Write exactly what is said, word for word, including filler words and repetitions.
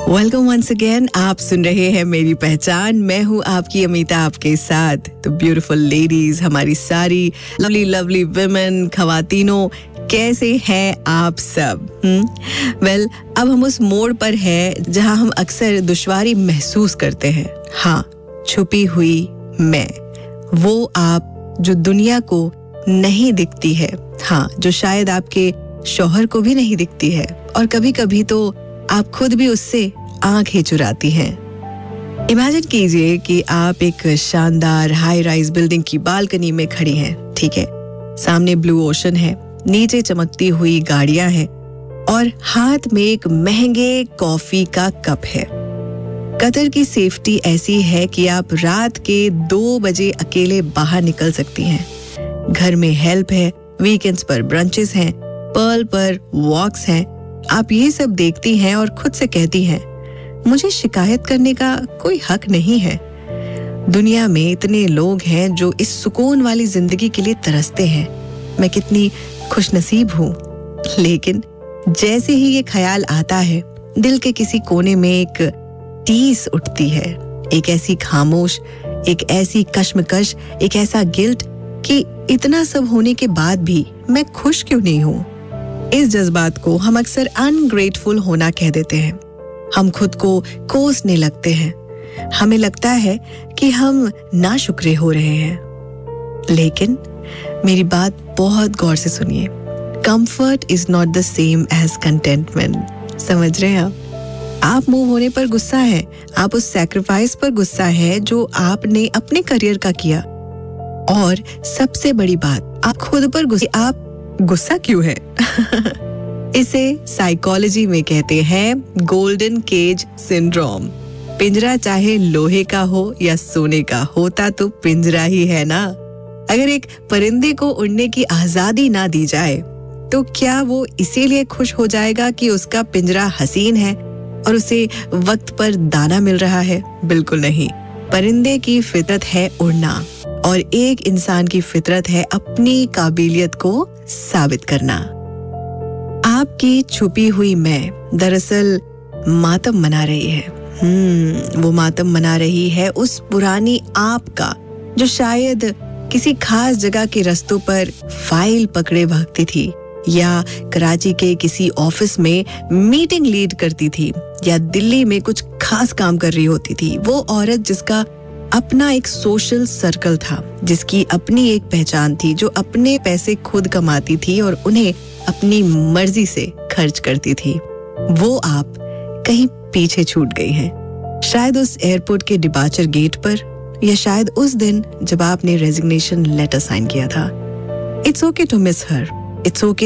Welcome once again. आप सुन रहे हैं मेरी पहचान। मैं हूँ आपकी अमिता, आपके साथ। तो ब्यूटीफुल लेडीज, हमारी सारी लवली लवली विमेन, खवातीनों, कैसे हैं आप सब? वेल, well, अब हम उस मोड़ पर हैं जहां हम अक्सर दुश्वारी महसूस करते हैं। हाँ, छुपी हुई मैं, वो आप जो दुनिया को नहीं दिखती है। हाँ, जो शायद आपके शौहर को भी नहीं दिखती है, और कभी कभी तो आप खुद भी उससे आंखें चुराती हैं। इमेजिन कीजिए कि आप एक शानदार हाई राइज बिल्डिंग की बालकनी में खड़ी हैं, ठीक है? सामने ब्लू ओशन है, नीचे चमकती हुई गाड़ियां हैं, और हाथ में एक महंगे कॉफी का कप है। कतर की सेफ्टी ऐसी है कि आप रात के दो बजे अकेले बाहर निकल सकती हैं। घर में हेल्प है, वीकेंड्स पर ब्रंचेस हैं, पर्ल पर वॉक्स हैं। आप ये सब देखती हैं और खुद से कहती हैं, मुझे शिकायत करने का कोई हक नहीं है। दुनिया में इतने लोग हैं जो इस सुकून वाली जिंदगी के लिए तरसते हैं। मैं कितनी खुशनसीब हूँ। लेकिन जैसे ही ये ख्याल आता है, दिल के किसी कोने में एक टीस उठती है, एक ऐसी खामोश, एक ऐसी कश्मकश, एक ऐसा गिल्ट कि इतना सब होने के बाद भी मैं खुश क्यों नहीं हूँ। इस जज्बात को हम अक्सर अनग्रेटफुल होना कह देते हैं। हम खुद को कोसने लगते हैं। हमें लगता है कि हम नाशुक्रे हो रहे हैं। लेकिन मेरी बात बहुत गौर से सुनिए। Comfort is not the same as containment. समझ रहे हैं आप? आप मूव होने पर गुस्सा है, आप उस सैक्रिफाइस पर गुस्सा है जो आपने अपने करियर का किया। और सबसे बड़ी बात, आप खुद पर गुस्सा। आप गुस्सा क्यों है? इसे साइकोलॉजी में कहते हैं गोल्डन केज सिंड्रोम। पिंजरा चाहे लोहे का हो या सोने का, होता तो पिंजरा ही है ना। अगर एक परिंदे को उड़ने की आजादी ना दी जाए तो क्या वो इसीलिए खुश हो जाएगा कि उसका पिंजरा हसीन है और उसे वक्त पर दाना मिल रहा है? बिल्कुल नहीं। परिंदे की फितरत है उड़ना, और एक इंसान की फितरत है अपनी काबिलियत को साबित करना। आपकी छुपी हुई मैं दरअसल मातम मना रही है। हम्म वो मातम मना रही है उस पुरानी आप का, जो शायद किसी खास जगह के रास्तों पर फाइल पकड़े भागती थी, या कराची के किसी ऑफिस में मीटिंग लीड करती थी, या दिल्ली में कुछ खास काम कर रही होती थी। वो औरत जिसका अपना एक सोशल सर्कल था, जिसकी अपनी एक पहचान थी, जो अपने पैसे खुद कमाती थी और उन्हें अपनी मर्जी से खर्च करती थी। वो आप कहीं पीछे छूट गई हैं। शायद उस एयरपोर्ट के डिपार्चर गेट पर, या शायद उस दिन जब आपने रेजिग्नेशन लेटर साइन किया था। It's okay to miss her. It's okay